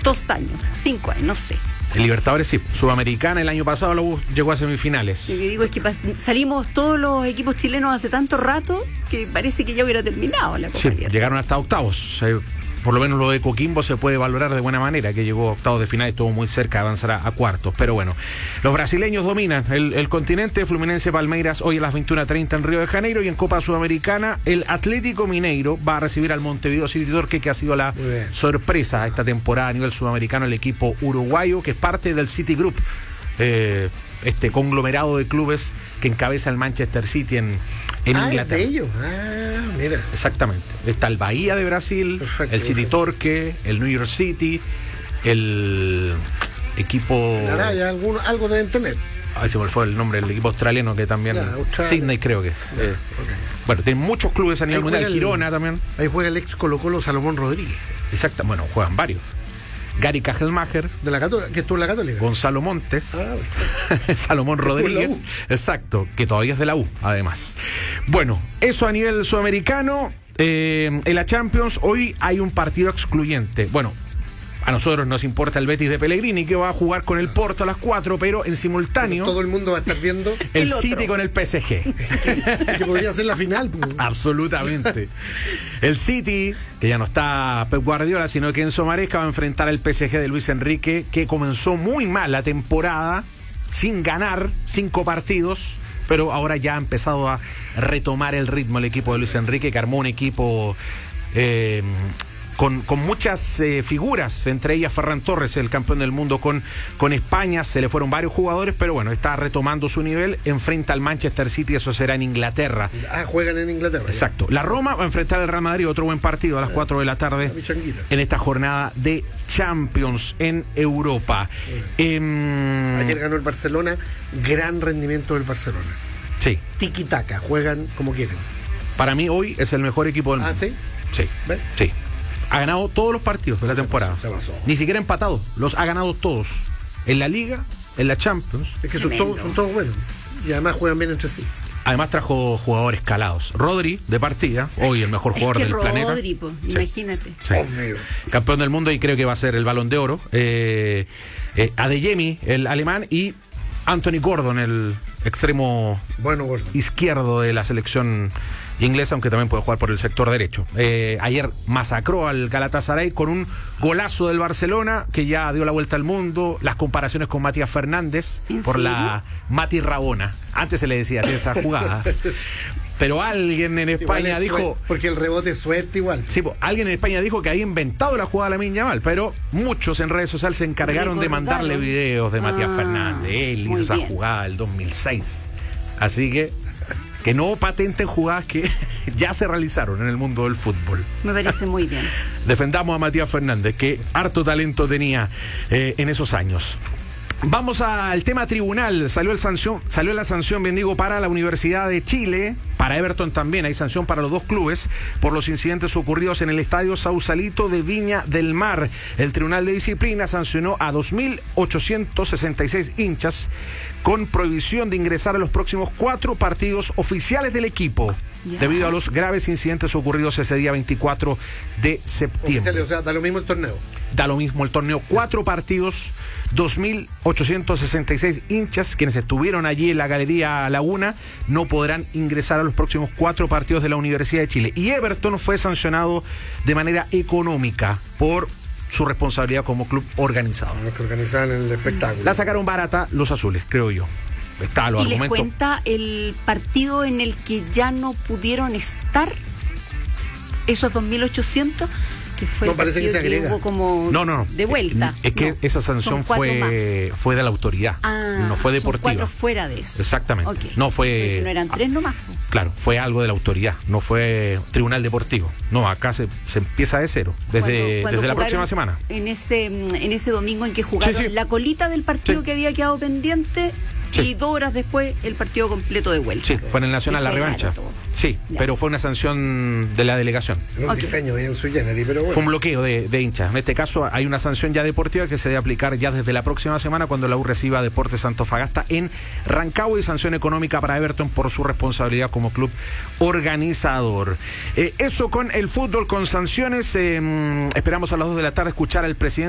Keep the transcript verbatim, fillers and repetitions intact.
dos años, cinco años, no sé. El Libertadores sí, Sudamericana el año pasado lo llegó a semifinales. Lo que digo es que pas- salimos todos los equipos chilenos hace tanto rato que parece que ya hubiera terminado la Copa Sí, Libertadores. llegaron hasta octavos. Eh, por lo menos lo de Coquimbo se puede valorar de buena manera, que llegó a octavos de final y estuvo muy cerca de avanzar a, a cuartos. Pero bueno, los brasileños dominan el, el continente. Fluminense Palmeiras hoy a las veintiuna treinta en Río de Janeiro, y en Copa Sudamericana el Atlético Mineiro va a recibir al Montevideo City Torque, que ha sido la sorpresa esta temporada a nivel sudamericano, el equipo uruguayo, que es parte del City Group, eh, este conglomerado de clubes que encabeza el Manchester City en, en ah, Inglaterra. ¿Es de ellos? Ah, mira. Exactamente. Está el Bahía de Brasil, Perfecto, el City perfecto. Torque, el New York City, el equipo... En Araya, alguno, algo deben tener. Ay, se me fue el nombre del equipo australiano que también... Ya, Australia. Sydney creo que es. Ya, Eh, okay. Bueno, tienen muchos clubes a nivel Ahí mundial. juega el- Girona también. Ahí juega el ex Colo Colo Salomón Rodríguez, Exacto. Bueno, juegan varios. Gary Cajelmacher, de la Católica, que estuvo en la Católica. Gonzalo Montes, Ah, Salomón estuvo en la Rodríguez, U. exacto, que todavía es de la U, además. Bueno, eso a nivel sudamericano. Eh, en la Champions hoy hay un partido excluyente. Bueno, a nosotros nos importa el Betis de Pellegrini, que va a jugar con el Porto a las cuatro, pero en simultáneo todo el mundo va a estar viendo el, el otro. City con el P S G. que podría ser la final. pues. Absolutamente. El City, que ya no está Pep Guardiola, sino que Enzo Maresca, va a enfrentar al P S G de Luis Enrique, que comenzó muy mal la temporada, sin ganar, cinco partidos, pero ahora ya ha empezado a retomar el ritmo el equipo de Luis Enrique, que armó un equipo eh, con, con muchas eh, figuras, entre ellas Ferran Torres, el campeón del mundo con, con España. Se le fueron varios jugadores, pero bueno, está retomando su nivel. Enfrenta al Manchester City, eso será en Inglaterra. Ah, juegan en Inglaterra. ya. Exacto. La Roma va a enfrentar al Real Madrid, otro buen partido a las cuatro de la tarde La pichanguita. en esta jornada de Champions en Europa. Eh, Ayer ganó el Barcelona, gran rendimiento del Barcelona. sí, Tiki-taka, juegan como quieren. para mí hoy es el mejor equipo del Ah, mundo. ¿sí? Sí, ¿Ves? sí. Ha ganado todos los partidos de la Se temporada. pasó, se pasó. Ni siquiera empatado, los ha ganado todos. En la Liga, en la Champions. Es que son Tremendo. todos, son todos buenos. Y además juegan bien entre sí. Además trajo jugadores calados. Rodri, de partida, hoy el mejor jugador es que del planeta. Rodri, po, Sí. imagínate. Sí. Obvio. Campeón del mundo y creo que va a ser el Balón de Oro. Eh, eh, Adeyemi, el alemán, y Anthony Gordon, el extremo Bueno, gordo. izquierdo de la selección inglesa, aunque también puede jugar por el sector derecho. Eh, ayer masacró al Galatasaray con un golazo del Barcelona que ya dio la vuelta al mundo. Las comparaciones con Matías Fernández ¿En por serio? la Mati Rabona. Antes se le decía así esa jugada. Pero alguien en Igual España es dijo... suerte, porque el rebote es suerte igual. Sí, po, alguien en España dijo que había inventado la jugada de Lamine Yamal, pero muchos en redes sociales se encargaron de Recordaron. mandarle videos de Matías Ah, Fernández. Él hizo muy esa bien. jugada del dos mil seis. Así que que no patenten jugadas que ya se realizaron en el mundo del fútbol. Me parece muy bien. Defendamos a Matías Fernández, que harto talento tenía eh, en esos años. Vamos al tema tribunal. Salió el sanción, salió la sanción, bien digo, para la Universidad de Chile, para Everton también. Hay sanción para los dos clubes por los incidentes ocurridos en el estadio Sausalito de Viña del Mar. El Tribunal de Disciplina sancionó a dos mil ochocientos sesenta y seis hinchas con prohibición de ingresar a los próximos cuatro partidos oficiales del equipo, Ya. debido a los graves incidentes ocurridos ese día veinticuatro de septiembre. Oficiales, o sea, da lo mismo el torneo. Da lo mismo el torneo, cuatro partidos, dos mil ochocientos sesenta y seis hinchas, quienes estuvieron allí en la Galería Laguna, no podrán ingresar a los próximos cuatro partidos de la Universidad de Chile. Y Everton fue sancionado de manera económica por su responsabilidad como club organizador. Los que organizaban el espectáculo. La sacaron barata los azules, creo yo. Está los Y les argumentos. cuenta el partido en el que ya no pudieron estar, esos dos mil ochocientos, que fue No, el parece que partido se agrega. hubo como No, no, no. de vuelta. Es que No, esa sanción son cuatro fue, más. fue de la autoridad, Ah, no fue son deportiva. cuatro fuera de eso. Exactamente. Ok. No fue. Pero si no eran tres nomás. po. Claro, fue algo de la autoridad, no fue tribunal deportivo. No, acá se, se empieza de cero, desde, Cuando- cuando desde la jugaron próxima semana. En ese, en ese domingo en que jugaron Sí, sí. la colita del partido Sí. que había quedado pendiente, Sí. y dos horas después el partido completo de vuelta. Sí, fue en el Nacional Que la fue revancha. raro todo. Sí, Ya. pero fue una sanción de la delegación. Era un Ok. diseño bien su generis, pero bueno. Fue un bloqueo de, de hinchas. En este caso hay una sanción ya deportiva que se debe aplicar ya desde la próxima semana cuando la U reciba a Deportes Antofagasta en Rancagua, y sanción económica para Everton por su responsabilidad como club organizador. Eh, eso con el fútbol, con sanciones. Eh, esperamos a las dos de la tarde escuchar al presidente